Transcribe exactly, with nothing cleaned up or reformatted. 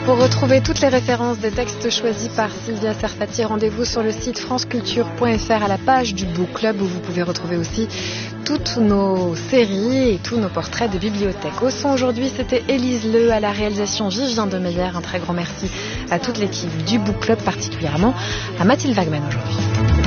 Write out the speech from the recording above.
Pour retrouver toutes les références des textes choisis par Sylvia Serfati, rendez-vous sur le site franceculture point f r à la page du Book Club où vous pouvez retrouver aussi toutes nos séries et tous nos portraits de bibliothèque. Au son aujourd'hui, c'était Élise Leu, à la réalisation Vivien Demeyer. Un très grand merci à toute l'équipe du Book Club, particulièrement à Mathilde Wagman aujourd'hui.